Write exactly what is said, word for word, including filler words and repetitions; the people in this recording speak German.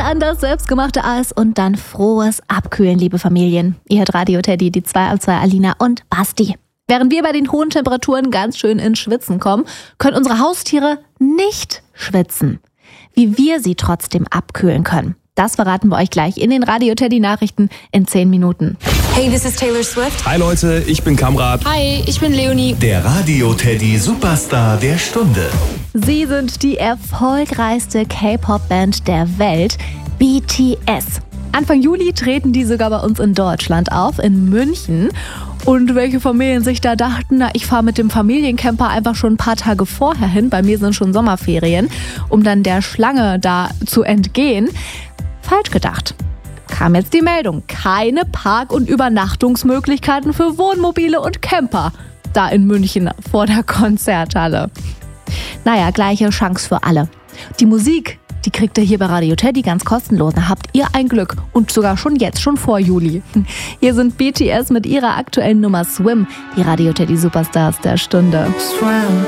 an das selbstgemachte Eis und dann frohes Abkühlen, liebe Familien. Ihr hört Radio Teddy, die zwei auf zwei Alina und Basti. Während wir bei den hohen Temperaturen ganz schön ins Schwitzen kommen, können unsere Haustiere nicht schwitzen. Wie wir sie trotzdem abkühlen können, das verraten wir euch gleich in den Radio Teddy Nachrichten in zehn Minuten. Hey, this is Taylor Swift. Hi Leute, ich bin Kamrat. Hi, ich bin Leonie. Der Radio Teddy Superstar der Stunde. Sie sind die erfolgreichste K-Pop-Band der Welt, B T S. Anfang Juli treten die sogar bei uns in Deutschland auf, in München. Und welche Familien sich da dachten, na, ich fahre mit dem Familiencamper einfach schon ein paar Tage vorher hin, bei mir sind schon Sommerferien, um dann der Schlange da zu entgehen. Falsch gedacht. Kam jetzt die Meldung, keine Park- und Übernachtungsmöglichkeiten für Wohnmobile und Camper da in München vor der Konzerthalle. Naja, gleiche Chance für alle. Die Musik, die kriegt ihr hier bei Radio Teddy ganz kostenlos. Da habt ihr ein Glück und sogar schon jetzt, schon vor Juli. Hier sind B T S mit ihrer aktuellen Nummer Swim, die Radio Teddy Superstars der Stunde. Swim.